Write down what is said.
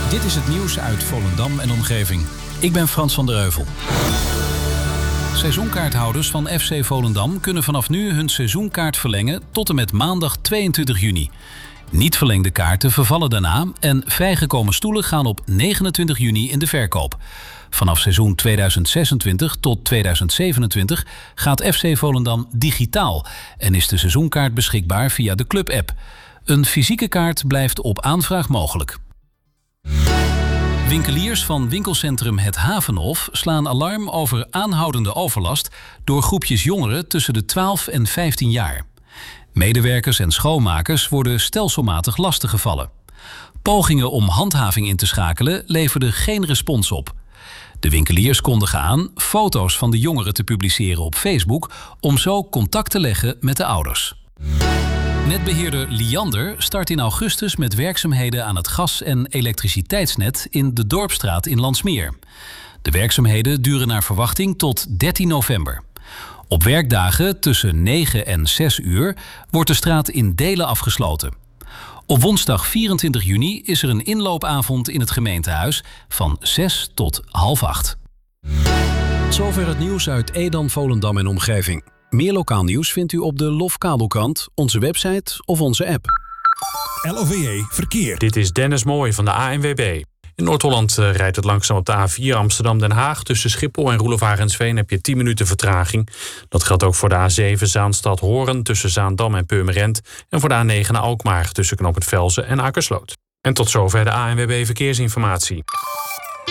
Dit is het nieuws uit Volendam en omgeving. Ik ben Frans van der Heuvel. Seizoenkaarthouders van FC Volendam kunnen vanaf nu hun seizoenkaart verlengen tot en met maandag 22 juni. Niet verlengde kaarten vervallen daarna en vrijgekomen stoelen gaan op 29 juni in de verkoop. Vanaf seizoen 2026 tot 2027 gaat FC Volendam digitaal en is de seizoenkaart beschikbaar via de club-app. Een fysieke kaart blijft op aanvraag mogelijk. Winkeliers van winkelcentrum Het Havenhof slaan alarm over aanhoudende overlast door groepjes jongeren tussen de 12 en 15 jaar. Medewerkers en schoonmakers worden stelselmatig lastiggevallen. Pogingen om handhaving in te schakelen leverden geen respons op. De winkeliers kondigen aan foto's van de jongeren te publiceren op Facebook om zo contact te leggen met de ouders. Netbeheerder Liander start in augustus met werkzaamheden aan het gas- en elektriciteitsnet in de Dorpsstraat in Landsmeer. De werkzaamheden duren naar verwachting tot 13 november. Op werkdagen tussen 9 en 6 uur wordt de straat in delen afgesloten. Op woensdag 24 juni is er een inloopavond in het gemeentehuis van 6 tot 7:30. Tot zover het nieuws uit Edam, Volendam en omgeving. Meer lokaal nieuws vindt u op de Lofkabelkrant, onze website of onze app. LOVE Verkeer. Dit is Dennis Mooij van de ANWB. In Noord-Holland rijdt het langzaam op de A4 Amsterdam-Den Haag. Tussen Schiphol en Roelof Arendsveen heb je 10 minuten vertraging. Dat geldt ook voor de A7 Zaanstad-Hoorn tussen Zaandam en Purmerend. En voor de A9 naar Alkmaar tussen Knoop het Velzen en Akersloot. En tot zover de ANWB Verkeersinformatie.